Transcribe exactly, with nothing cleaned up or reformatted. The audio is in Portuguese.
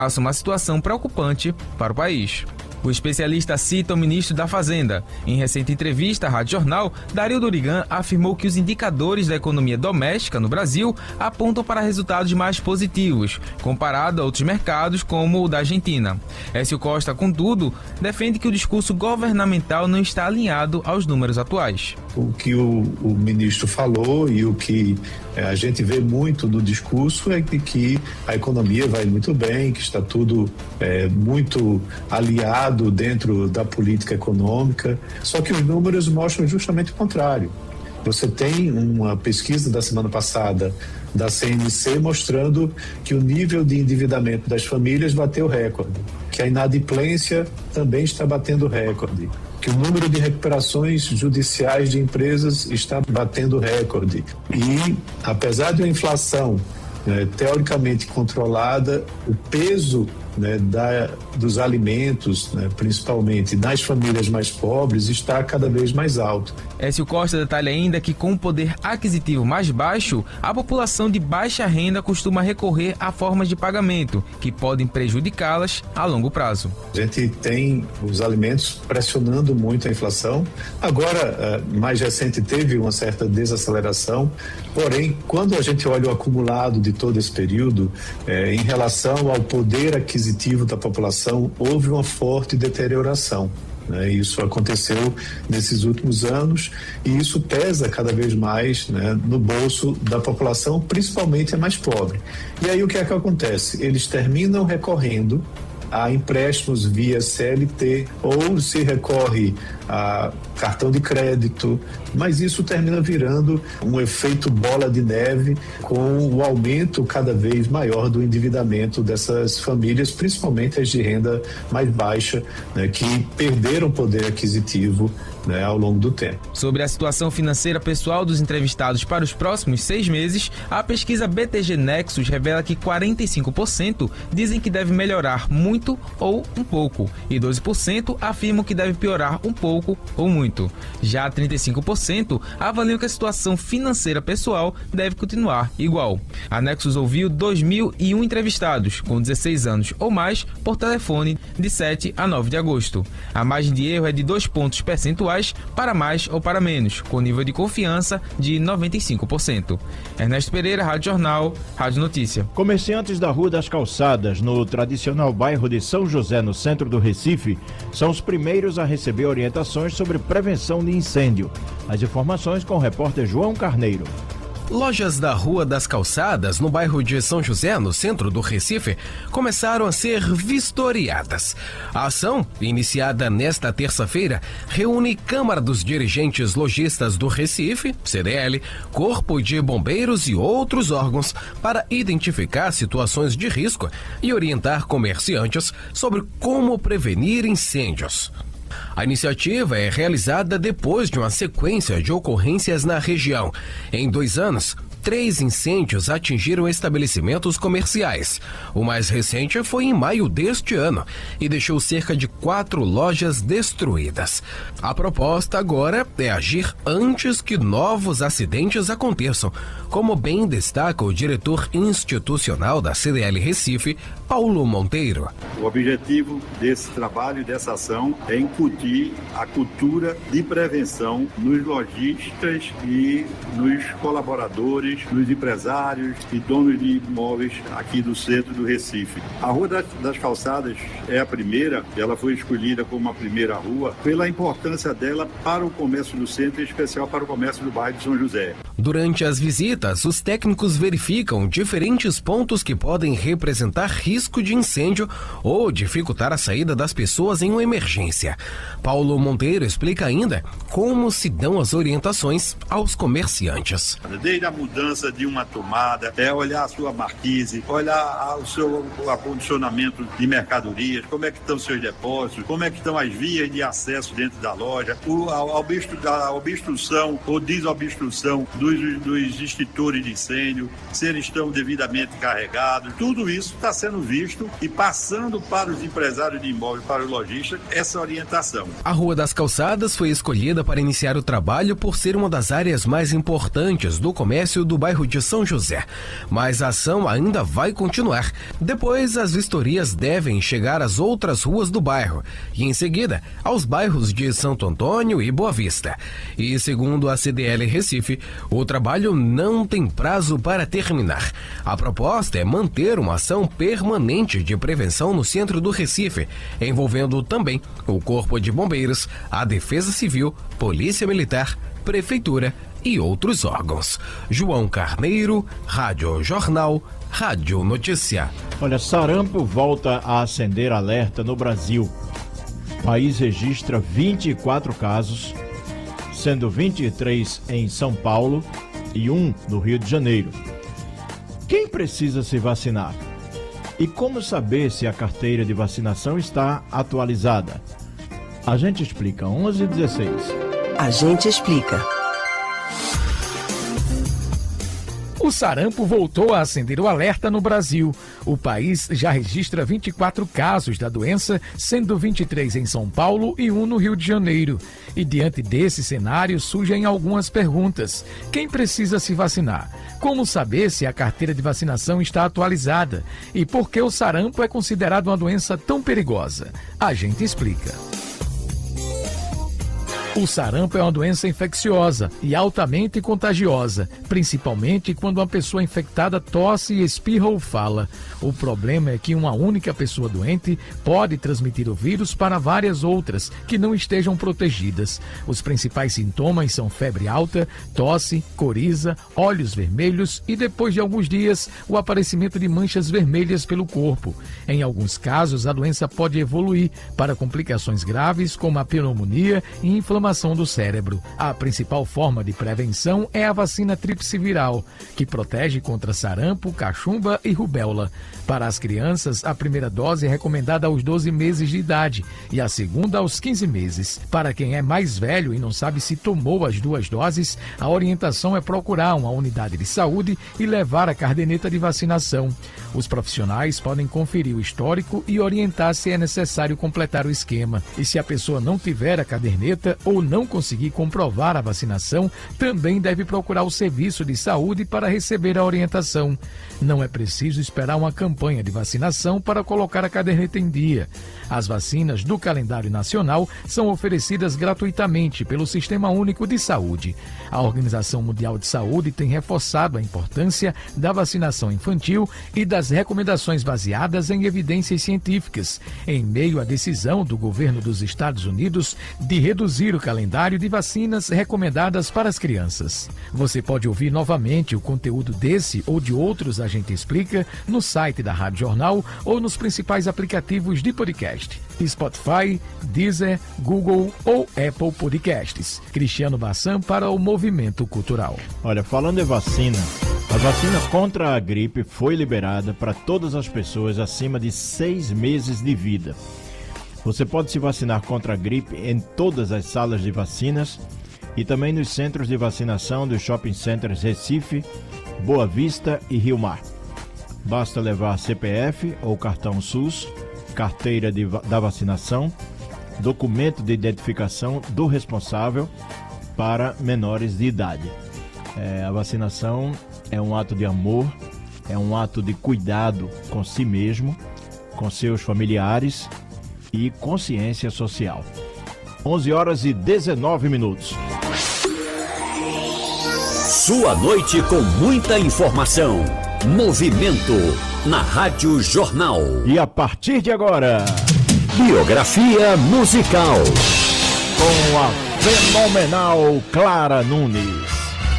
uma situação preocupante para o país. O especialista cita o ministro da Fazenda. Em recente entrevista à Rádio Jornal, Dario Durigan afirmou que os indicadores da economia doméstica no Brasil apontam para resultados mais positivos, comparado a outros mercados como o da Argentina. Écio Costa, contudo, defende que o discurso governamental não está alinhado aos números atuais. O que o, o ministro falou e o que é, a gente vê muito no discurso é de que a economia vai muito bem, que está tudo é, muito aliado dentro da política econômica, só que os números mostram justamente o contrário. Você tem uma pesquisa da semana passada da C N C mostrando que o nível de endividamento das famílias bateu recorde, que a inadimplência também está batendo recorde, que o número de recuperações judiciais de empresas está batendo recorde. E, apesar de uma inflação né, teoricamente controlada, o peso né, da, dos alimentos, né, principalmente nas famílias mais pobres, está cada vez mais alto. Écio Costa detalha ainda que, com o poder aquisitivo mais baixo, a população de baixa renda costuma recorrer a formas de pagamento que podem prejudicá-las a longo prazo. A gente tem os alimentos pressionando muito a inflação. Agora, mais recente, teve uma certa desaceleração, porém, quando a gente olha o acumulado de todo esse período, eh, em relação ao poder aquisitivo da população, houve uma forte deterioração. Né? Isso aconteceu nesses últimos anos e isso pesa cada vez mais né, no bolso da população, principalmente a mais pobre. E aí o que é que acontece? Eles terminam recorrendo a empréstimos via C L T ou se recorre a cartão de crédito, mas isso termina virando um efeito bola de neve com o aumento cada vez maior do endividamento dessas famílias, principalmente as de renda mais baixa, né, que perderam poder aquisitivo né, ao longo do tempo. Sobre a situação financeira pessoal dos entrevistados para os próximos seis meses, a pesquisa B T G Nexus revela que quarenta e cinco por cento dizem que deve melhorar muito ou um pouco, e doze por cento afirmam que deve piorar um pouco ou muito. Já trinta e cinco por cento avaliam que a situação financeira pessoal deve continuar igual. A Nexus ouviu dois mil e um entrevistados com dezesseis anos ou mais por telefone de sete a nove de agosto. A margem de erro é de dois pontos percentuais para mais ou para menos, com nível de confiança de noventa e cinco por cento. Ernesto Pereira, Rádio Jornal, Rádio Notícia. Comerciantes da Rua das Calçadas, no tradicional bairro de São José, no centro do Recife, são os primeiros a receber orientações sobre prevenção de incêndio. As informações com o repórter João Carneiro. Lojas da Rua das Calçadas, no bairro de São José, no centro do Recife, começaram a ser vistoriadas. A ação, iniciada nesta terça-feira, reúne Câmara dos Dirigentes Lojistas do Recife, C D L, Corpo de Bombeiros e outros órgãos para identificar situações de risco e orientar comerciantes sobre como prevenir incêndios. A iniciativa é realizada depois de uma sequência de ocorrências na região. Em dois anos, três incêndios atingiram estabelecimentos comerciais. O mais recente foi em maio deste ano e deixou cerca de quatro lojas destruídas. A proposta agora é agir antes que novos acidentes aconteçam, como bem destaca o diretor institucional da C D L Recife, Paulo Monteiro. O objetivo desse trabalho e dessa ação é incutir a cultura de prevenção nos lojistas e nos colaboradores, nos empresários e donos de imóveis aqui do centro do Recife. A Rua das Calçadas é a primeira, ela foi escolhida como a primeira rua pela importância dela para o comércio do centro, em especial para o comércio do bairro de São José. Durante as visitas, os técnicos verificam diferentes pontos que podem representar risco de incêndio ou dificultar a saída das pessoas em uma emergência. Paulo Monteiro explica ainda como se dão as orientações aos comerciantes. Desde a mudança de uma tomada, é olhar a sua marquise, olhar o seu acondicionamento de mercadorias, como é que estão seus depósitos, como é que estão as vias de acesso dentro da loja, o, a, a obstrução ou desobstrução dos, dos extintores de incêndio, se eles estão devidamente carregados. Tudo isso está sendo visto e passando para os empresários de imóveis, para os lojistas, essa orientação. A Rua das Calçadas foi escolhida para iniciar o trabalho por ser uma das áreas mais importantes do comércio do do bairro de São José. Mas a ação ainda vai continuar. Depois, as vistorias devem chegar às outras ruas do bairro e, em seguida, aos bairros de Santo Antônio e Boa Vista. E, segundo a C D L Recife, o trabalho não tem prazo para terminar. A proposta é manter uma ação permanente de prevenção no centro do Recife, envolvendo também o Corpo de Bombeiros, a Defesa Civil, Polícia Militar, Prefeitura e outros órgãos. João Carneiro, Rádio Jornal, Rádio Notícia. Olha, sarampo volta a acender alerta no Brasil. O país registra vinte e quatro casos, sendo vinte e três em São Paulo e um no Rio de Janeiro. Quem precisa se vacinar? E como saber se a carteira de vacinação está atualizada? A gente explica, onze e dezesseis. A gente explica. O sarampo voltou a acender o alerta no Brasil. O país já registra vinte e quatro casos da doença, sendo vinte e três em São Paulo e um no Rio de Janeiro. E diante desse cenário surgem algumas perguntas. Quem precisa se vacinar? Como saber se a carteira de vacinação está atualizada? E por que o sarampo é considerado uma doença tão perigosa? A gente explica. O sarampo é uma doença infecciosa e altamente contagiosa, principalmente quando uma pessoa infectada tosse, espirra ou fala. O problema é que uma única pessoa doente pode transmitir o vírus para várias outras que não estejam protegidas. Os principais sintomas são febre alta, tosse, coriza, olhos vermelhos e, depois de alguns dias, o aparecimento de manchas vermelhas pelo corpo. Em alguns casos, a doença pode evoluir para complicações graves como a pneumonia e inflamação do cérebro. A principal forma de prevenção é a vacina tríplice viral, que protege contra sarampo, cachumba e rubéola. Para as crianças, a primeira dose é recomendada aos doze meses de idade e a segunda aos quinze meses. Para quem é mais velho e não sabe se tomou as duas doses, a orientação é procurar uma unidade de saúde e levar a caderneta de vacinação. Os profissionais podem conferir o histórico e orientar se é necessário completar o esquema. E se a pessoa não tiver a caderneta ou não conseguir comprovar a vacinação, também deve procurar o serviço de saúde para receber a orientação. Não é preciso esperar uma campanha de vacinação para colocar a caderneta em dia. As vacinas do calendário nacional são oferecidas gratuitamente pelo Sistema Único de Saúde. A Organização Mundial de Saúde tem reforçado a importância da vacinação infantil e das recomendações baseadas em evidências científicas, em meio à decisão do governo dos Estados Unidos de reduzir o calendário de vacinas recomendadas para as crianças. Você pode ouvir novamente o conteúdo desse ou de outros A Gente Explica no site da Rádio Jornal ou nos principais aplicativos de podcast. Spotify, Deezer, Google ou Apple Podcasts. Cristiano Bassan para o Movimento Cultural. Olha, falando em vacina, a vacina contra a gripe foi liberada para todas as pessoas acima de seis meses de vida. Você pode se vacinar contra a gripe em todas as salas de vacinas e também nos centros de vacinação dos shopping centers Recife, Boa Vista e Rio Mar. Basta levar C P F ou cartão SUS, carteira de, da vacinação, documento de identificação do responsável para menores de idade. É, a vacinação é um ato de amor, é um ato de cuidado com si mesmo, com seus familiares e consciência social. onze horas e dezenove minutos. Sua noite com muita informação. Movimento na Rádio Jornal. E a partir de agora, biografia musical com a fenomenal Clara Nunes.